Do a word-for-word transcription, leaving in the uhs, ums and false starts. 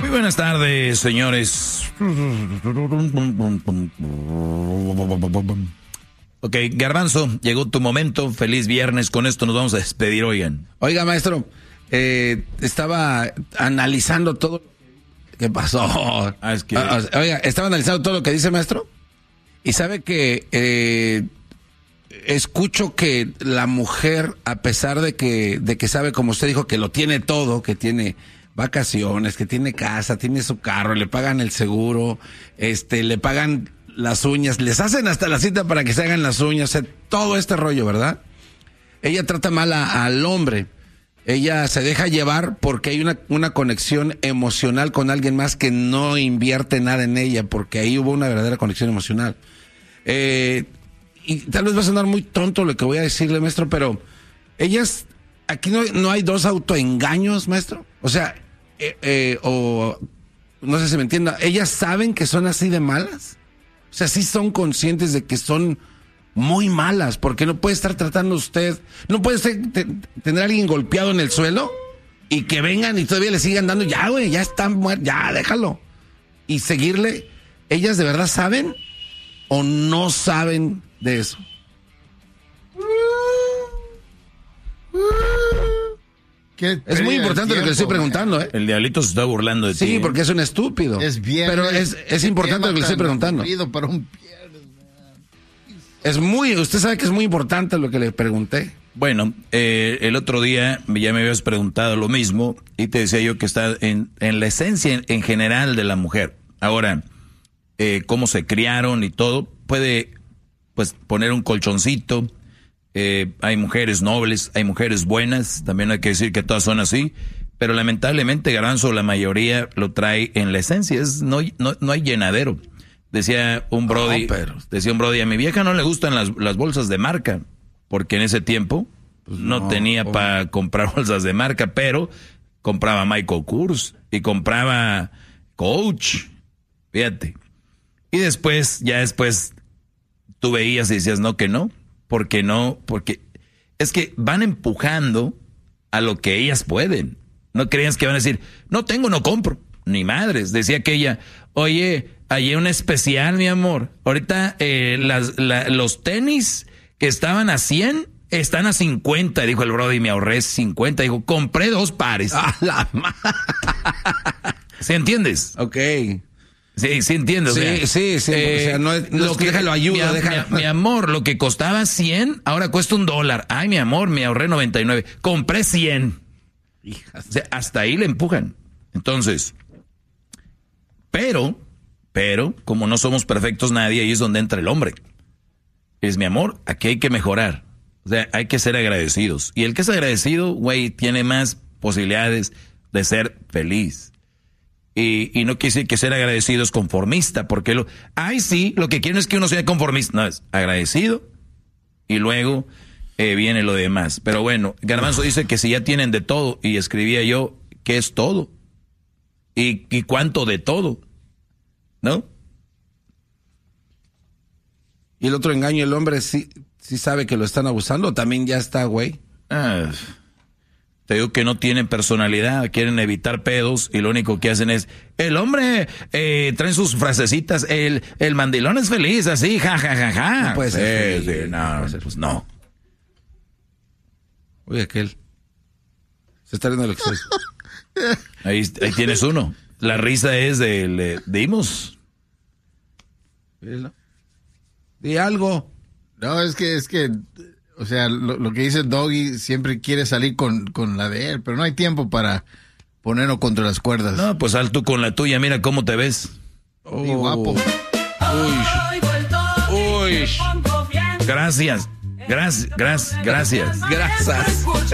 buenas tardes, señores. Ok, Garbanzo, llegó tu momento. Feliz viernes. Con esto nos vamos a despedir, oigan. Oiga, maestro, eh, estaba analizando todo. ¿Qué pasó? Ah, es que... Oiga, estaba analizando todo lo que dice, maestro. Y sabe que eh, escucho que la mujer, a pesar de que, de que sabe, como usted dijo, que lo tiene todo, que tiene vacaciones, que tiene casa, tiene su carro, le pagan el seguro, este, le pagan las uñas, les hacen hasta la cita para que se hagan las uñas, o sea, todo este rollo, ¿verdad? Ella trata mal a, al hombre. Ella se deja llevar porque hay una, una conexión emocional con alguien más que no invierte nada en ella, porque ahí hubo una verdadera conexión emocional. Eh, y tal vez va a sonar muy tonto lo que voy a decirle, maestro, pero ellas, aquí no, no hay dos autoengaños, maestro. O sea, eh, eh, o no sé si me entienda, ellas saben que son así de malas. O sea, sí son conscientes de que son muy malas, porque no puede estar tratando usted, no puede ser, te, tener a alguien golpeado en el suelo y que vengan y todavía le sigan dando, ya güey, ya están muertos, ya déjalo. Y seguirle, ¿ellas de verdad saben o no saben de eso? Es muy importante lo que le estoy preguntando, ¿eh? El diablito se está burlando de sí, ti. Sí, porque es un estúpido. Es bien. Pero es, es importante lo que le estoy preguntando. Para un Es muy, usted sabe que es muy importante lo que le pregunté. Bueno, eh, el otro día ya me habías preguntado lo mismo y te decía yo que está en, en la esencia en, en general de la mujer. Ahora, eh, cómo se criaron y todo, puede pues poner un colchoncito. Eh, hay mujeres nobles, hay mujeres buenas, también hay que decir que todas son así, pero lamentablemente, Garbanzo, la mayoría lo trae en la esencia, es, no, no, no hay llenadero. Decía un brody, no, pero... decía un brody, a mi vieja no le gustan las, las bolsas de marca, porque en ese tiempo pues no, no tenía oh. para comprar bolsas de marca, pero compraba Michael Kors y compraba Coach, fíjate. Y después, ya después, tú veías y decías, no, que no. Porque no, porque es que van empujando a lo que ellas pueden. No creas que van a decir, no tengo, no compro. Ni madres. Decía aquella, oye, hay un especial, mi amor. Ahorita eh, las, la, los tenis que estaban a cien están a cincuenta. Dijo el brody, me ahorré cincuenta. Dijo, compré dos pares. A la ma- ¿Sí entiendes? Ok. Sí, sí entiendo. Sí, o sea, sí, sí. Eh, o sea, no es, no lo es que déjalo ayuda, mi, déjalo. Mi, mi amor, lo que costaba cien, ahora cuesta un dólar. Ay, mi amor, me ahorré noventa y nueve. Compré cien. Hijas. O sea, hasta ahí le empujan. Entonces, pero, pero, como no somos perfectos nadie, ahí es donde entra el hombre. Es mi amor, aquí hay que mejorar. O sea, hay que ser agradecidos. Y el que es agradecido, güey, tiene más posibilidades de ser feliz. Y, y no quiere decir que ser agradecido es conformista, porque lo, ay sí, lo que quieren es que uno sea conformista. No, es agradecido y luego eh, viene lo demás. Pero bueno, Garbanzo dice que si ya tienen de todo, y escribía yo, ¿qué es todo? ¿Y, y cuánto de todo? ¿No? Y el otro engaño, el hombre sí, sí sabe que lo están abusando, también ya está, güey. Ah... Te digo que no tienen personalidad, quieren evitar pedos y lo único que hacen es, el hombre eh, trae sus frasecitas, el, el mandilón es feliz, así, ja, ja, ja, ja. No puede ser sí, feliz, sí, no, no pues no. Oye, aquel. Se está riendo el exceso. Ahí, ahí tienes uno. La risa es del de, dimos. Di algo. No, es que, es que... O sea, lo, lo que dice Doggy siempre quiere salir con, con la de él, pero no hay tiempo para ponerlo contra las cuerdas. No, pues sal tú con la tuya, mira cómo te ves. Oh. Y guapo. Uy. Uy. Gracias. Gracias, gracias, gracias. Gracias.